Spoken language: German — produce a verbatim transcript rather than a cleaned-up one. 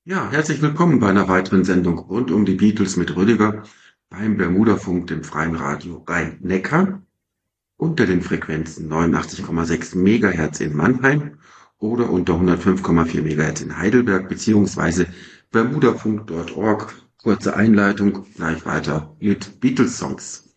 Ja, herzlich willkommen bei einer weiteren Sendung rund um die Beatles mit Rüdiger beim Bermudafunk, dem freien Radio Rhein-Neckar, unter den Frequenzen neunundachtzig Komma sechs Megahertz in Mannheim oder unter hundertfünf Komma vier Megahertz in Heidelberg beziehungsweise bermudafunk Punkt org. Kurze Einleitung, gleich weiter mit Beatles-Songs.